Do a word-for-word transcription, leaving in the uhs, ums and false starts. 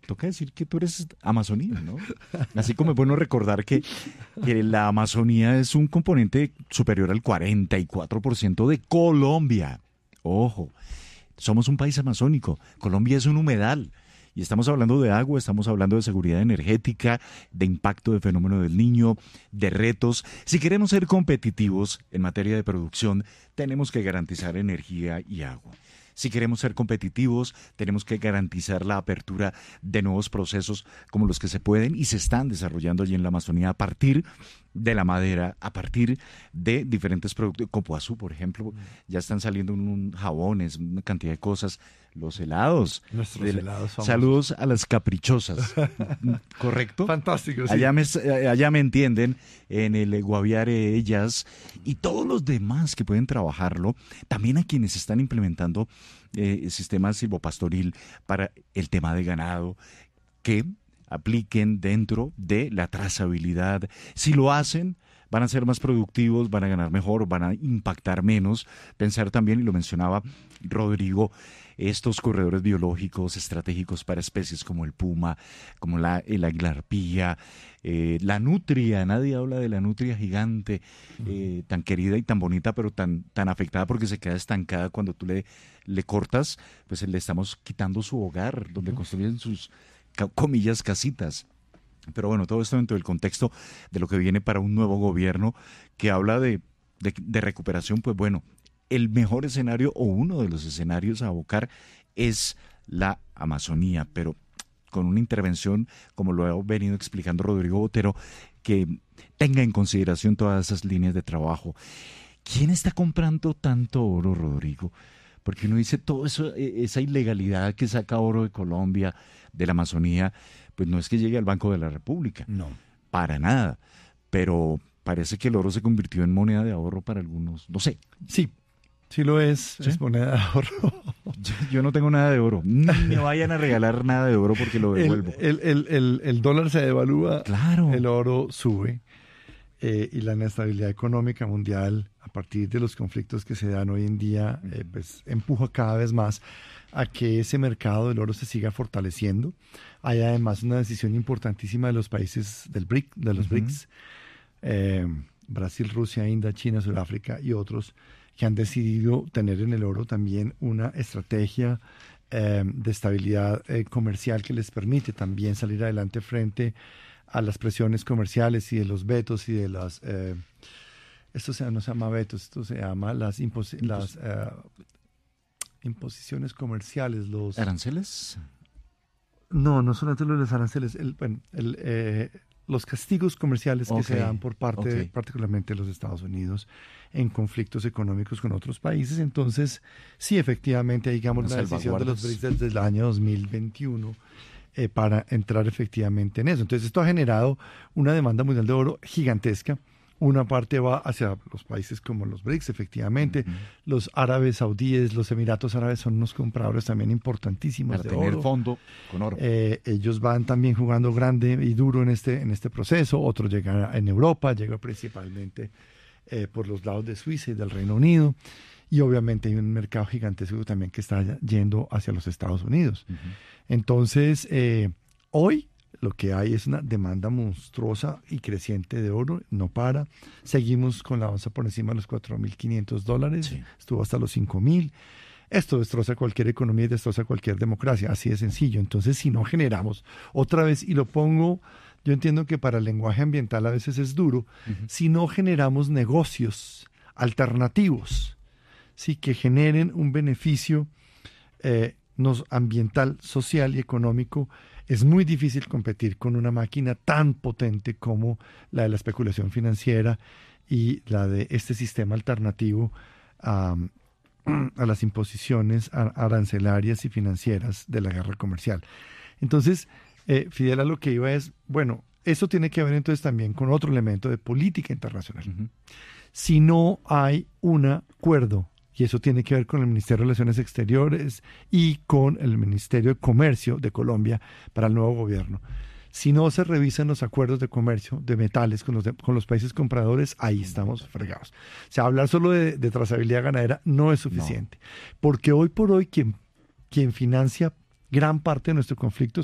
toca decir que tú eres Amazonía, ¿no? Así como es bueno recordar que, que la Amazonía es un componente superior al cuarenta y cuatro por ciento de Colombia. Ojo, somos un país amazónico. Colombia es un humedal. Y estamos hablando de agua, estamos hablando de seguridad energética, de impacto del fenómeno del Niño, de retos. Si queremos ser competitivos en materia de producción, tenemos que garantizar energía y agua. Si queremos ser competitivos, tenemos que garantizar la apertura de nuevos procesos como los que se pueden y se están desarrollando allí en la Amazonía a partir de la madera, a partir de diferentes productos. Copoazú, por ejemplo, ya están saliendo un, un jabones, una cantidad de cosas. Los helados. Nuestros de, helados famosos. Saludos a las caprichosas. ¿Correcto? Fantástico, sí. Allá me, allá me entienden, en el Guaviare Ellas y todos los demás que pueden trabajarlo. También a quienes están implementando eh, sistemas silvopastoril para el tema de ganado, que apliquen dentro de la trazabilidad. Si lo hacen, van a ser más productivos, van a ganar mejor, van a impactar menos. Pensar también, y lo mencionaba Rodrigo, estos corredores biológicos estratégicos para especies como el puma, como la, el águila arpía, eh, la nutria. Nadie habla de la nutria gigante, eh, tan querida y tan bonita, pero tan, tan afectada porque se queda estancada cuando tú le, le cortas, pues le estamos quitando su hogar, donde uh-huh. construyen sus, comillas, casitas. Pero bueno, todo esto dentro del contexto de lo que viene para un nuevo gobierno que habla de, de, de recuperación. Pues bueno, el mejor escenario o uno de los escenarios a abocar es la Amazonía, pero con una intervención, como lo ha venido explicando Rodrigo Botero, que tenga en consideración todas esas líneas de trabajo. ¿Quién está comprando tanto oro, Rodrigo? Porque uno dice, todo eso, esa ilegalidad que saca oro de Colombia, de la Amazonía, pues no es que llegue al Banco de la República. No. Para nada. Pero parece que el oro se convirtió en moneda de ahorro para algunos. No sé. Sí, sí lo es. ¿Sí? Es moneda de ahorro. Yo, yo no tengo nada de oro. Ni me vayan a regalar nada de oro porque lo devuelvo. El, el, el, el, el dólar se devalúa. Claro. El oro sube. Eh, y la inestabilidad económica mundial, a partir de los conflictos que se dan hoy en día, eh, pues empuja cada vez más a que ese mercado del oro se siga fortaleciendo. Hay además una decisión importantísima de los países del B R I C, de los uh-huh. B R I C S, eh, Brasil, Rusia, India, China, Sudáfrica y otros, que han decidido tener en el oro también una estrategia eh, de estabilidad eh, comercial que les permite también salir adelante frente a las presiones comerciales y de los vetos y de las... Eh, esto se, no se llama vetos, esto se llama las, impos, las eh, imposiciones comerciales. Los ¿Aranceles? No, no solamente los aranceles, el, bueno, el, eh, los castigos comerciales okay. que se dan por parte, okay. particularmente de los Estados Unidos, en conflictos económicos con otros países. Entonces, sí, efectivamente, digamos, la decisión de los B R I C S desde el año dos mil veintiuno... Eh, para entrar efectivamente en eso. Entonces esto ha generado una demanda mundial de oro gigantesca. Una parte va hacia los países como los B R I C S, efectivamente. Uh-huh. Los árabes saudíes, los Emiratos Árabes son unos compradores también importantísimos para de tener oro. Fondo con oro. Eh, ellos van también jugando grande y duro en este, en este proceso. Otro llega en Europa, llega principalmente eh, por los lados de Suiza y del Reino Unido. Y obviamente hay un mercado gigantesco también que está yendo hacia los Estados Unidos. Uh-huh. Entonces, eh, hoy lo que hay es una demanda monstruosa y creciente de oro, no para. Seguimos con la onza por encima de los cuatro mil quinientos dólares, sí. Estuvo hasta los cinco mil. Esto destroza cualquier economía y destroza cualquier democracia, así de sencillo. Entonces, si no generamos, otra vez, y lo pongo, yo entiendo que para el lenguaje ambiental a veces es duro, uh-huh. si no generamos negocios alternativos, sí, que generen un beneficio eh, nos, ambiental, social y económico, es muy difícil competir con una máquina tan potente como la de la especulación financiera y la de este sistema alternativo um, a las imposiciones arancelarias y financieras de la guerra comercial. Entonces, eh, Fidel, a lo que iba es, bueno, eso tiene que ver entonces también con otro elemento de política internacional. Uh-huh. Si no hay un acuerdo, y eso tiene que ver con el Ministerio de Relaciones Exteriores y con el Ministerio de Comercio de Colombia para el nuevo gobierno. Si no se revisan los acuerdos de comercio de metales con los, de, con los países compradores, ahí estamos fregados. O sea, hablar solo de, de trazabilidad ganadera no es suficiente, no. Porque hoy por hoy quien, quien financia gran parte de nuestro conflicto